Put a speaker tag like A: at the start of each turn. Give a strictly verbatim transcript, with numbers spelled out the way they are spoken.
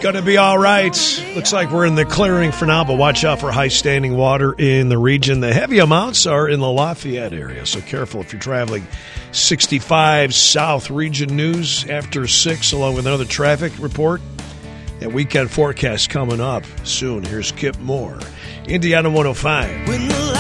A: Going to be all right. Looks like we're in the clearing for now, but watch out for high standing water in the region. The heavy amounts are in the Lafayette area, so careful if you're traveling. sixty-five South Region News after six, along with another traffic report. And weekend forecast coming up soon. Here's Kip Moore, Indiana one oh five.